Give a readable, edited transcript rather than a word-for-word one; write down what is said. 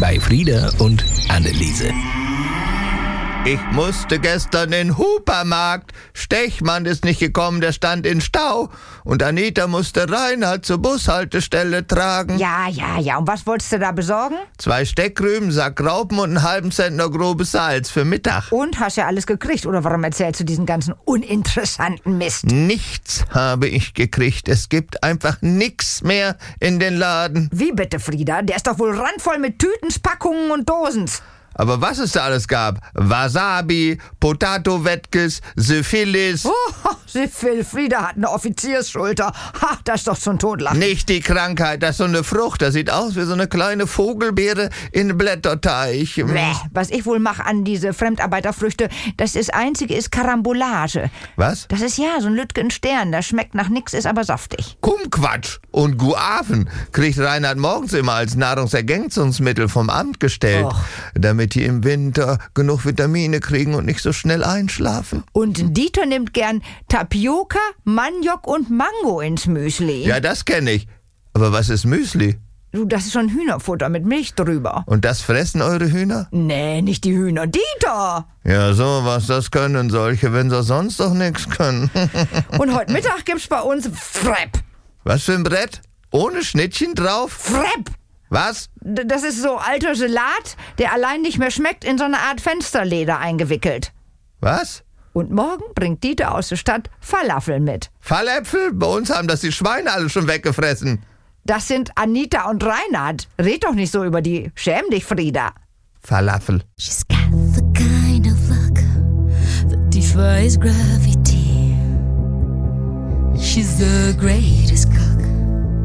bei Frieda und Anneliese. Ich musste gestern in den Hupermarkt. Stechmann ist nicht gekommen, der stand in Stau. Und Anita musste Reinhard zur Bushaltestelle tragen. Ja. Und was wolltest du da besorgen? 2 Steckrüben, Sack Raupen und einen halben Zentner grobes Salz für Mittag. Und, hast ja alles gekriegt? Oder warum erzählst du diesen ganzen uninteressanten Mist? Nichts habe ich gekriegt. Es gibt einfach nichts mehr in den Laden. Wie bitte, Frieda? Der ist doch wohl randvoll mit Tütens, Packungen und Dosens. Aber was es da alles gab? Wasabi, Potato-Wetkes, Syphilis. Oh, Frieda hat eine Offiziersschulter. Ha, das ist doch zum Totlachen. Nicht die Krankheit, das ist so eine Frucht. Das sieht aus wie so eine kleine Vogelbeere in Blätterteig. Bäh, was ich wohl mache an diese Fremdarbeiterfrüchte, das Einzige ist Karambolage. Was? Das ist ja so ein Lütgen Stern, das schmeckt nach nix, ist aber saftig. Kumquatsch und Guaven kriegt Reinhard morgens immer als Nahrungsergänzungsmittel vom Amt gestellt. Och. Damit die im Winter genug Vitamine kriegen und nicht so schnell einschlafen. Und Dieter nimmt gern Tapioca, Maniok und Mango ins Müsli. Ja, das kenne ich. Aber was ist Müsli? Du, das ist schon Hühnerfutter mit Milch drüber. Und das fressen eure Hühner? Nee, nicht die Hühner. Dieter! Ja, sowas, das können solche, wenn sie sonst doch nichts können. Und heute Mittag gibt's bei uns Frepp. Was für ein Brett? Ohne Schnittchen drauf? Frepp! Was? Das ist so alter Salat, der allein nicht mehr schmeckt, in so eine Art Fensterleder eingewickelt. Was? Und morgen bringt Dieter aus der Stadt Falafel mit. Falläpfel? Bei uns haben das die Schweine alle schon weggefressen. Das sind Anita und Reinhard. Red doch nicht so über die. Schäm dich, Frieda. Falafel. She's got the kind of look that defies gravity. She's the greatest girl